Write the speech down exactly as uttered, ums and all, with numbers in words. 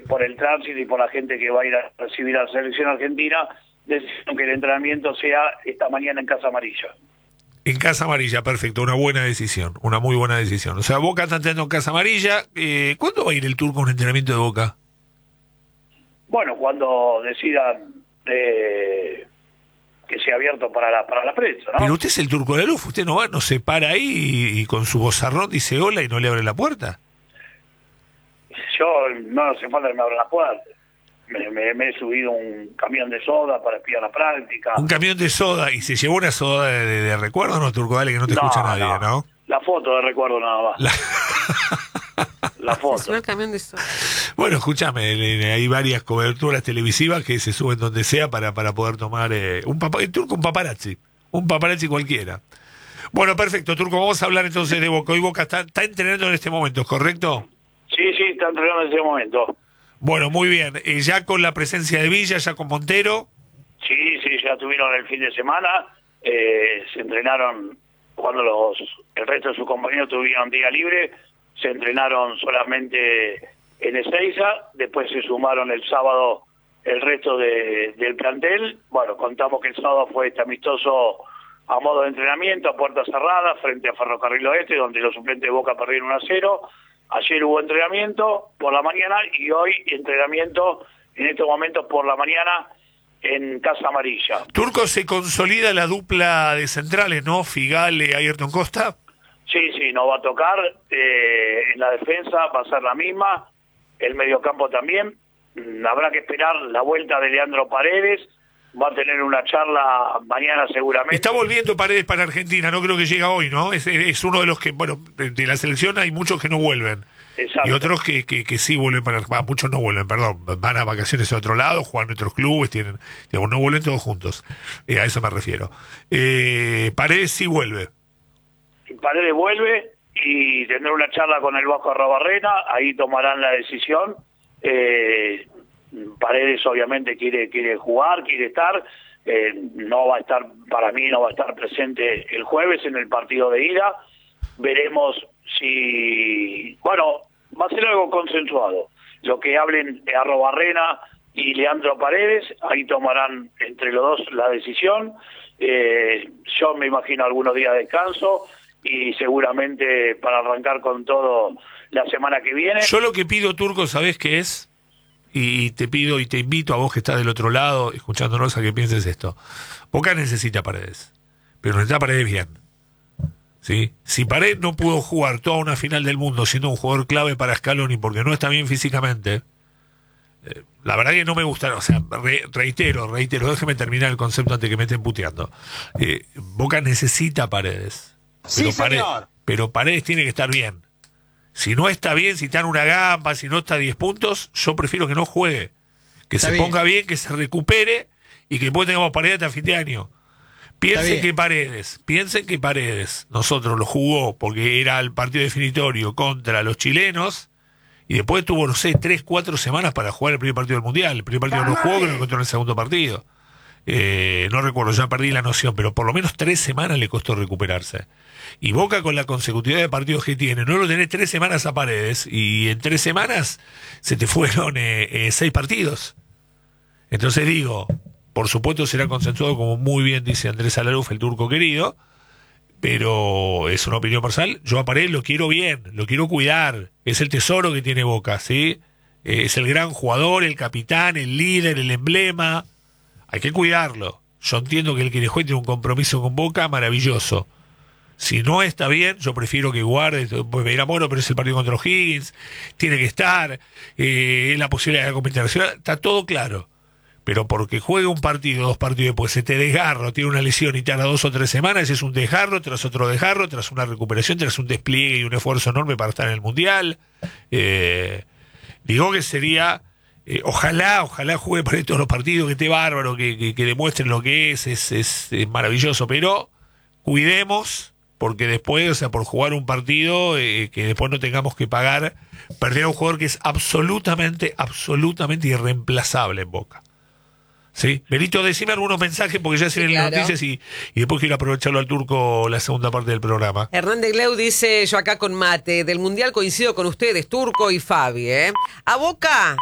por el tránsito y por la gente que va a ir a recibir a la selección argentina, decidieron que el entrenamiento sea esta mañana en Casa Amarilla. En Casa Amarilla, perfecto, una buena decisión, una muy buena decisión. O sea, Boca está entrando en Casa Amarilla. Eh, ¿Cuándo va a ir el Turco a un entrenamiento de Boca? Bueno, cuando decidan eh, que sea abierto para la para la prensa, ¿no? Pero usted es el Turco de la Luz, usted no va, no se para ahí y, y con su vozarrón dice hola y no le abre la puerta. Yo no hace falta que me abran la puerta. Me, me, me he subido un camión de soda para espiar la práctica. Un camión de soda y se llevó una soda de, de, de recuerdo, ¿no, Turco? Dale, que no te no, escucha nadie, ¿no? ¿no? La foto de recuerdo nada más. La, la foto. Se sube el camión de soda. Bueno, escúchame, hay varias coberturas televisivas que se suben donde sea para, para poder tomar eh, un papa, el Turco, un paparazzi, un paparazzi cualquiera. Bueno, perfecto, Turco, vamos a hablar entonces de Boca. Hoy Boca está, está entrenando en este momento, ¿correcto? Sí, sí, está entrenando en este momento. Bueno, muy bien. Eh, ya con la presencia de Villa, ya con Montero. Sí, sí, ya tuvieron el fin de semana. Eh, se entrenaron cuando los el resto de sus compañeros tuvieron día libre. Se entrenaron solamente en Ezeiza. Después se sumaron el sábado el resto de, del plantel. Bueno, contamos que el sábado fue este amistoso a modo de entrenamiento, a puerta cerrada, frente a Ferrocarril Oeste, donde los suplentes de Boca perdieron uno a cero. Ayer hubo entrenamiento por la mañana y hoy entrenamiento en estos momentos por la mañana en Casa Amarilla. Turco, se consolida la dupla de centrales, ¿no? Figale, Ayrton Costa. Sí, sí, nos va a tocar. Eh, en la defensa va a ser la misma. El mediocampo también. Mm, habrá que esperar la vuelta de Leandro Paredes. Va a tener una charla mañana seguramente. Está volviendo Paredes para Argentina, no creo que llega hoy, ¿no? Es, es uno de los que, bueno, de la selección hay muchos que no vuelven. Exacto. Y otros que, que, que sí vuelven para... Ah, muchos no vuelven, perdón. Van a vacaciones a otro lado, juegan en otros clubes, tienen... Digamos, no vuelven todos juntos. Eh, a eso me refiero. Eh, Paredes sí vuelve. Paredes vuelve y tendrá una charla con el Vasco Arrobarrena. Ahí tomarán la decisión. Eh... Paredes obviamente quiere quiere jugar, quiere estar, eh, no va a estar, para mí no va a estar presente el jueves en el partido de ida. Veremos si, bueno, va a ser algo consensuado. Lo que hablen Arrobarrena y Leandro Paredes, ahí tomarán entre los dos la decisión. Eh, yo me imagino algunos días de descanso y seguramente para arrancar con todo la semana que viene. Yo lo que pido, Turco, ¿sabés qué es? Y te pido y te invito a vos que estás del otro lado, escuchándonos, a que pienses esto. Boca necesita Paredes, pero necesita Paredes bien. ¿Sí? Si Paredes no pudo jugar toda una final del mundo siendo un jugador clave para Scaloni porque no está bien físicamente, eh, la verdad que no me gusta, o sea, re, reitero, reitero, déjeme terminar el concepto antes que me estén puteando. Eh, Boca necesita Paredes. Pero, Sí, Paredes señor. pero Paredes tiene que estar bien. Si no está bien, si está en una gamba, si no está a diez puntos, yo prefiero que no juegue. Que Está se bien. ponga bien, que se recupere y que después tengamos Paredes hasta fin de año. Piensen bien. que Paredes, piensen que Paredes, nosotros lo jugó porque era el partido definitorio contra los chilenos y después tuvo, no sé, tres, cuatro semanas para jugar el primer partido del Mundial. El primer partido no lo jugó, que lo encontró en el segundo partido. Eh, no recuerdo, ya perdí la noción, pero por lo menos tres semanas le costó recuperarse. Y Boca, con la consecutividad de partidos que tiene, no lo tenés tres semanas a Paredes y en tres semanas se te fueron eh, eh, seis partidos. Entonces digo, por supuesto será consensuado, como muy bien dice Andrés Alaruf, el turco querido, pero es una opinión personal. Yo a Paredes lo quiero bien, lo quiero cuidar, es el tesoro que tiene Boca, ¿sí? Eh, es el gran jugador, el capitán, el líder, el emblema. Hay que cuidarlo. Yo entiendo que el que le juegue tiene un compromiso con Boca maravilloso. Si no está bien, yo prefiero que guarde, pues me dirá, bueno, pero es el partido contra los Higgins, tiene que estar, eh, es la posibilidad de la Copa Internacional, está todo claro. Pero porque juegue un partido, dos partidos después, se te desgarro, tiene una lesión y te hará dos o tres semanas, es un desgarro, tras otro desgarro, tras una recuperación, tras un despliegue y un esfuerzo enorme para estar en el Mundial. Eh, digo que sería... Eh, ojalá, ojalá juegue para todos los partidos, que esté bárbaro, que, que, que demuestren lo que es, es, es, es maravilloso, pero cuidemos, porque después, o sea, por jugar un partido, eh, que después no tengamos que pagar, perder a un jugador que es absolutamente, absolutamente irreemplazable en Boca. ¿Sí? Benito, decime algunos mensajes, porque ya se Sí, vienen claro. las noticias y, y después quiero aprovecharlo al turco la segunda parte del programa. Hernández Gleu dice, yo acá con mate, del Mundial coincido con ustedes, Turco y Fabi, ¿eh? A Boca